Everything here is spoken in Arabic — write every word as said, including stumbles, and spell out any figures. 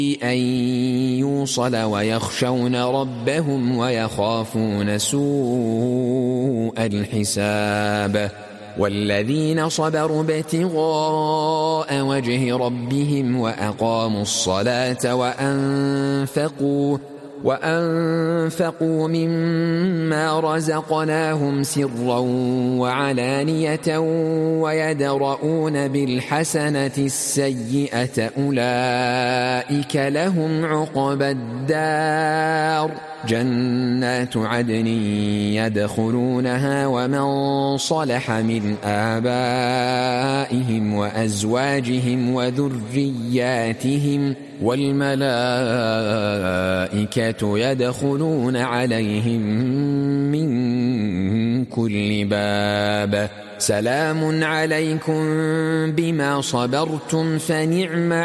أن يوصل ويخشون ربهم ويخافون سوء الحساب والذين صبروا ابتغاء وجه ربهم وأقاموا الصلاة وأنفقوا وأنفقوا مما رزقناهم سرا وعلانية ويدرؤون بالحسنة السيئة أولئك لهم عقبى الدار جنات عدن يدخلونها ومن صلح من آبائهم وأزواجهم وذرياتهم والملائكة يدخلون عليهم من كل باب سلام عليكم بما صبرتم فنعم